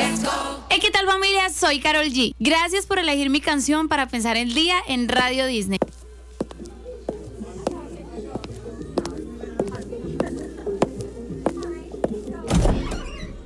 Hey, ¿qué tal familia? Soy Karol G. Gracias por elegir mi canción para pensar el día en Radio Disney.